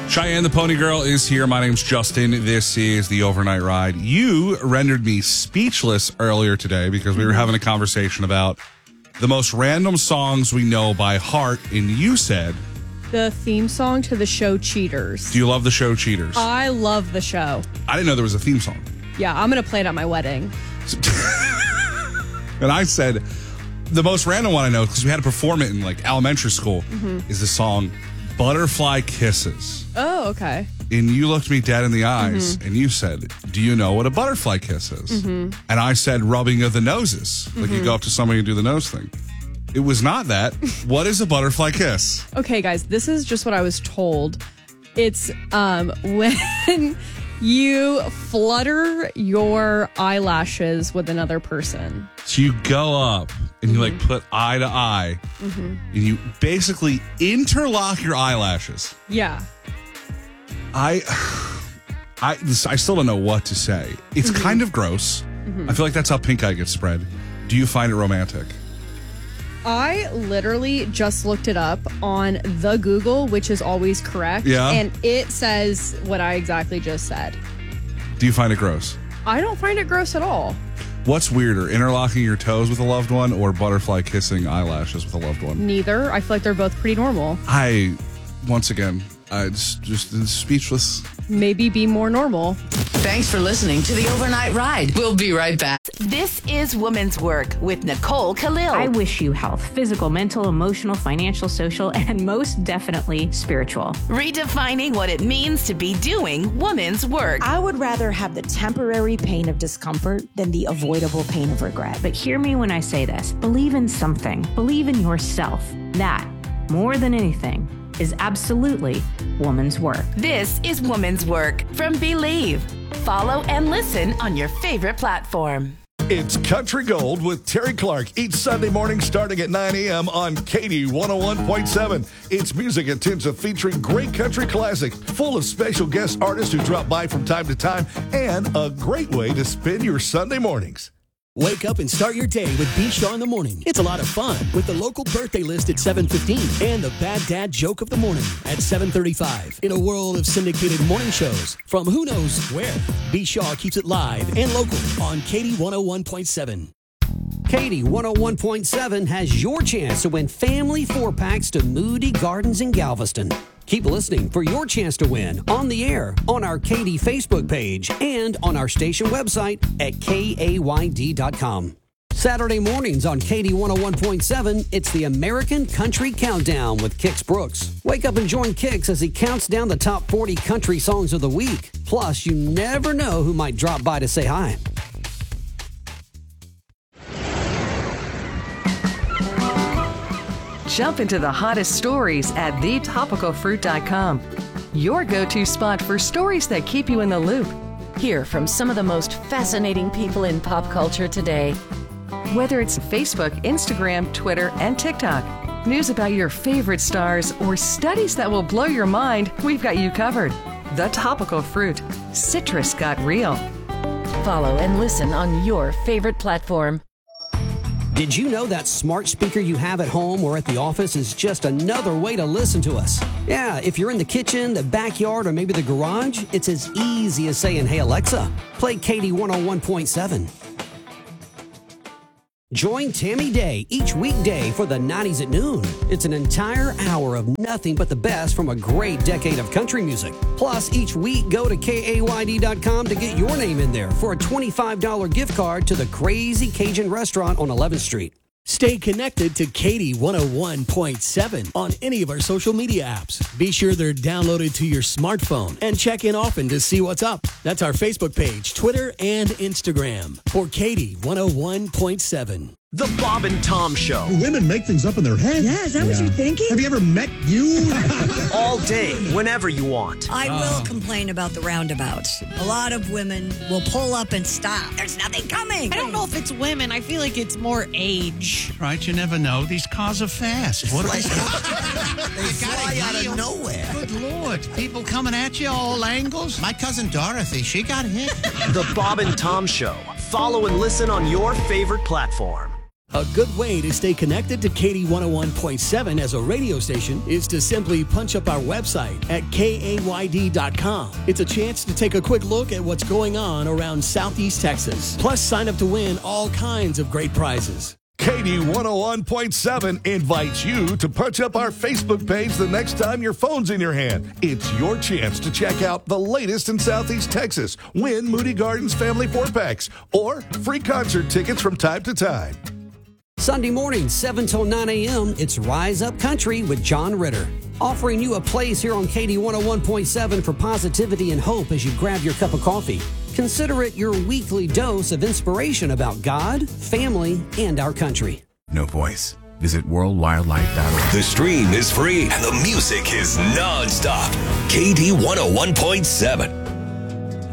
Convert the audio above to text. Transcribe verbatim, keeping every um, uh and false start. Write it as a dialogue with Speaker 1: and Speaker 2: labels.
Speaker 1: Cheyenne the Pony Girl is here. My name's Justin. This is the Overnight Ride. You rendered me speechless earlier today because we were having a conversation about the most random songs we know by heart, and you said...
Speaker 2: the theme song to the show Cheaters.
Speaker 1: Do you love the show Cheaters?
Speaker 2: I love the show.
Speaker 1: I didn't know there was a theme song.
Speaker 2: Yeah, I'm going to play it at my wedding.
Speaker 1: And I said, the most random one I know, because we had to perform it in like elementary school,
Speaker 2: mm-hmm. is
Speaker 1: the song Butterfly Kisses.
Speaker 2: Oh, okay.
Speaker 1: And you looked me dead in the eyes
Speaker 2: mm-hmm.
Speaker 1: and you said, do you know what a butterfly kiss is?
Speaker 2: Mm-hmm.
Speaker 1: And I said, rubbing of the noses. Like
Speaker 2: mm-hmm.
Speaker 1: you go up to somebody and do the nose thing. It was not that. What is a butterfly kiss?
Speaker 2: Okay, guys, this is just what I was told. It's um, when you flutter your eyelashes with another person.
Speaker 1: So you go up and you mm-hmm. like put eye to eye
Speaker 2: mm-hmm.
Speaker 1: and you basically interlock your eyelashes.
Speaker 2: Yeah.
Speaker 1: I, I, I still don't know what to say. It's
Speaker 2: mm-hmm.
Speaker 1: kind of gross.
Speaker 2: Mm-hmm.
Speaker 1: I feel like that's how pink eye gets spread. Do you find it romantic?
Speaker 2: I literally just looked it up on the Google, which is always correct.
Speaker 1: Yeah.
Speaker 2: And it says what I exactly just said.
Speaker 1: Do you find it gross?
Speaker 2: I don't find it gross at all.
Speaker 1: What's weirder, interlocking your toes with a loved one or butterfly kissing eyelashes with a loved one?
Speaker 2: Neither. I feel like they're both pretty normal.
Speaker 1: I, once again, I just, just speechless.
Speaker 2: Maybe be more normal.
Speaker 3: Thanks for listening to the Overnight Ride. We'll be right back.
Speaker 4: This is Woman's Work with Nicole Khalil.
Speaker 5: I wish you health, physical, mental, emotional, financial, social, and most definitely spiritual.
Speaker 4: Redefining what it means to be doing woman's work.
Speaker 6: I would rather have the temporary pain of discomfort than the avoidable pain of regret.
Speaker 5: But hear me when I say this. Believe in something. Believe in yourself. That, more than anything, is absolutely woman's work.
Speaker 4: This is Woman's Work from Believe. Follow and listen on your favorite platform.
Speaker 7: It's Country Gold with Terry Clark each Sunday morning starting at nine a.m. on Katy one oh one point seven. It's music and tunes of featuring great country classics, full of special guest artists who drop by from time to time, and a great way to spend your Sunday mornings.
Speaker 8: Wake up and start your day with B. Shaw in the Morning. It's a lot of fun with the local birthday list at seven fifteen and the Bad Dad Joke of the Morning at seven thirty-five. In a world of syndicated morning shows from who knows where, B. Shaw keeps it live and local on Katy one oh one point seven.
Speaker 9: Katy one oh one point seven has your chance to win family four-packs to Moody Gardens in Galveston. Keep listening for your chance to win on the air, on our Katy Facebook page, and on our station website at K A Y D dot com. Saturday mornings on Katy one oh one point seven, it's the American Country Countdown with Kix Brooks. Wake up and join Kix as he counts down the top forty country songs of the week. Plus, you never know who might drop by to say hi.
Speaker 10: Jump into the hottest stories at the topical fruit dot com. Your go-to spot for stories that keep you in the loop.
Speaker 4: Hear from some of the most fascinating people in pop culture today.
Speaker 10: Whether it's Facebook, Instagram, Twitter, and TikTok, news about your favorite stars, or studies that will blow your mind, we've got you covered. The Topical Fruit. Citrus got real.
Speaker 4: Follow and listen on your favorite platform.
Speaker 9: Did you know that smart speaker you have at home or at the office is just another way to listen to us? Yeah, if you're in the kitchen, the backyard, or maybe the garage, it's as easy as saying, "Hey Alexa, play Katy one oh one point seven. Join Tammy Day each weekday for the nineties at noon. It's an entire hour of nothing but the best from a great decade of country music. Plus, each week, go to K A Y D dot com to get your name in there for a twenty-five dollars gift card to the Crazy Cajun Restaurant on eleventh street.
Speaker 8: Stay connected to Katy one oh one point seven on any of our social media apps. Be sure they're downloaded to your smartphone and check in often to see what's up. That's our Facebook page, Twitter, and Instagram for Katy one oh one point seven.
Speaker 11: The Bob and Tom Show.
Speaker 12: Women make things up in their head.
Speaker 13: Yeah, is that yeah. what you're thinking?
Speaker 12: Have you ever met you?
Speaker 11: All day, whenever you want.
Speaker 13: I oh. will complain about the roundabouts. A lot of women will pull up and stop. There's nothing coming.
Speaker 14: I don't know if it's women. I feel like it's more age.
Speaker 15: Right, you never know. These cars are fast. What
Speaker 16: like, they fly out of nowhere.
Speaker 15: Good Lord. People coming at you all angles. My cousin Dorothy, she got hit.
Speaker 11: The Bob and Tom Show. Follow and listen on your favorite platform.
Speaker 8: A good way to stay connected to Katie one oh one point seven as a radio station is to simply punch up our website at K A Y D dot com. It's a chance to take a quick look at what's going on around Southeast Texas. Plus, sign up to win all kinds of great prizes.
Speaker 7: Katie one oh one point seven invites you to punch up our Facebook page the next time your phone's in your hand. It's your chance to check out the latest in Southeast Texas, win Moody Gardens Family four-packs, or free concert tickets from time to time.
Speaker 9: Sunday morning, seven till nine a.m., it's Rise Up Country with John Ritter. Offering you a place here on Katie one oh one point seven for positivity and hope as you grab your cup of coffee. Consider it your weekly dose of inspiration about God, family, and our country.
Speaker 17: No voice. Visit world wildlife dot org.
Speaker 18: The stream is free and the music is nonstop. K D one oh one point seven.